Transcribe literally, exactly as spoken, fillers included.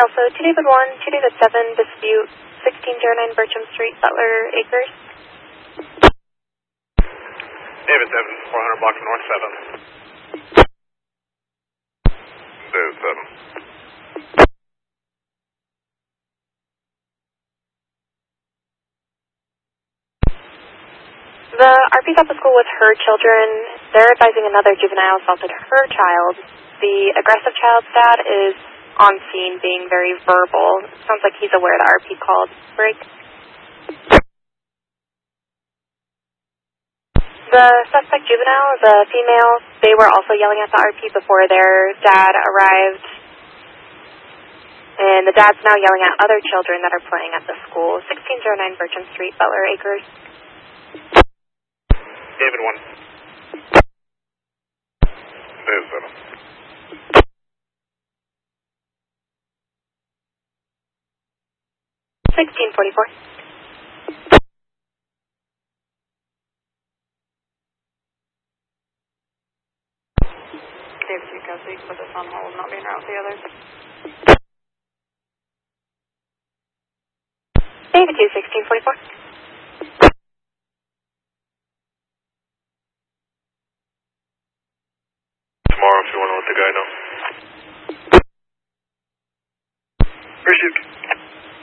Also, two David one, two David seven, dispute sixteen oh nine Bircham Street, Butler Acres. David seven, four hundred block north seven. David seven. The R P's at the school with her children. They're advising another juvenile assaulted her child. The aggressive child's dad is on scene being very verbal. Sounds like he's aware the R P called break. The suspect juvenile is a female. They were also yelling at the R P before their dad arrived. And the dad's now yelling at other children that are playing at the school. sixteen oh nine Bircham Street, Butler Acres. David one. David seven. sixteen forty-four. David two, Kelsey, put this on hold, not being out with the others. David two, sixteen forty-four. Tomorrow if you want to let the guy know.